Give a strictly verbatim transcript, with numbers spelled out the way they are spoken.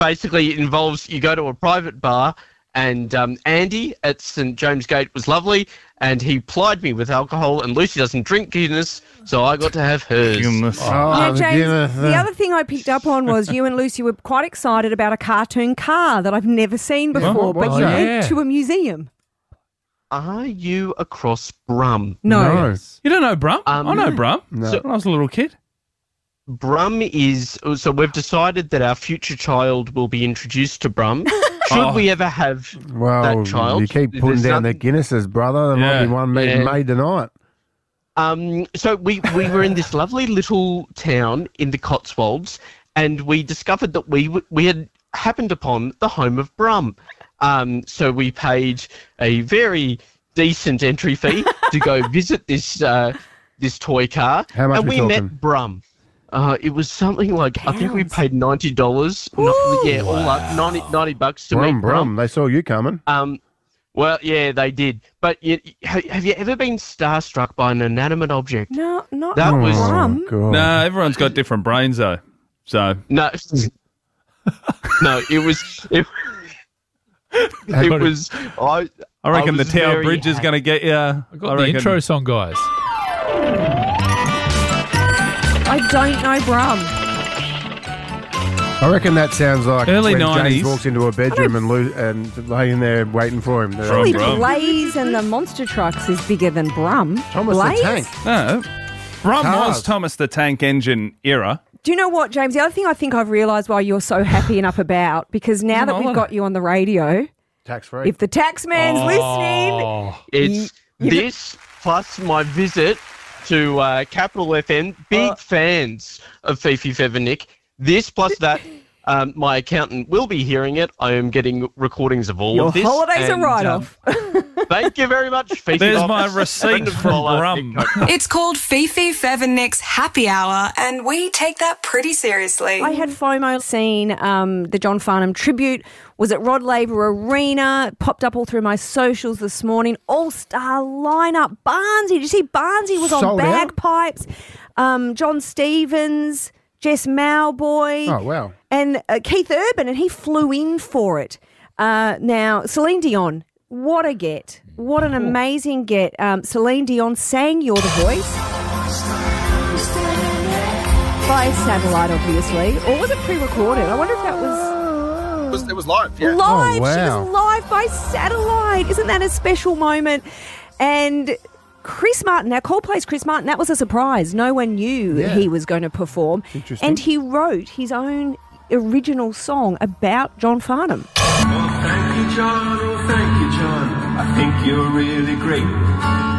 basically it involves you go to a private bar, and um, Andy at St James Gate was lovely, and he plied me with alcohol, and Lucy doesn't drink Guinness, so I got to have hers. Guinness. Oh, Now, the James, Guinness, the uh, other thing I picked up on was you and Lucy were quite excited about a cartoon car that I've never seen before, Oh, but what's you that? went to a museum. Are you across Brum? No. No. You don't know Brum? Um, I know Brum. No. So- When I was a little kid. Brum is so we've decided that our future child will be introduced to Brum. Should Oh. we ever have Well, that child? you keep putting There's down the nothing- Guinnesses, brother. There Yeah. might be one made, Yeah. made tonight. Um, so we, we were in this lovely little town in the Cotswolds, and we discovered that we w- we had happened upon the home of Brum. Um, so we paid a very decent entry fee to go visit this uh, this toy car. How much and we we talking? met Brum. Uh, it was something like I think we paid ninety dollars. Yeah, all up ninety, ninety bucks to Brum, meet brum. Brum. They saw you coming. Um, well, yeah, they did. But you, ha- have you ever been starstruck by an inanimate object? No, not That was- Brum. Oh, God. No, everyone's got different brains, though. So, No, no, it was it, it was I. I reckon the was Tower very Bridge is happy. going to get you. I got the intro song, guys. I don't know Brum. I reckon that sounds like Early when nineties. James walks into a bedroom and, lo- and laying there waiting for him. Surely Brum. Blaze and the Monster Trucks is bigger than Brum. Thomas Blaze? the Tank. No. Brum Cars. was Thomas the Tank Engine era. Do you know what, James? The other thing I think I've realised why you're so happy and up about, because now that we've got you on the radio, Tax free. if the tax man's listening, It's You- you- this plus my visit to uh, Capital F M. Big Uh, fans of Fifi Feathernick. This plus that. Um, my accountant will be hearing it. I am getting recordings of all your of this. holidays are and, write-off. um, thank you very much, Fifi. There's my Office. receipt Friend of from Paula, Brum. Nick Cope. It's called Fifi Feathernick's Happy Hour, and we take that pretty seriously. I had FOMO seeing um, the John Farnham tribute. Was at Rod Laver Arena. It popped up all through my socials this morning. All-star lineup. Barnesy. Did you see Barnesy was on Sold out? bagpipes? Um, John Stevens, Jess Mowboy. Oh, wow. And uh, Keith Urban, and he flew in for it. Uh, now, Celine Dion, what a get. What an amazing get. Um, Celine Dion sang You're the Voice. By satellite, obviously. Or was it pre-recorded? I wonder if that was... It was, it was live, yeah. Live. Oh, wow. She was live by satellite. Isn't that a special moment? And Chris Martin, now Coldplay's Chris Martin, that was a surprise. No one knew Yeah. he was going to perform. Interesting. And he wrote his own original song about John Farnham. Oh, thank you, John. Oh, thank you, John. I think you're really great.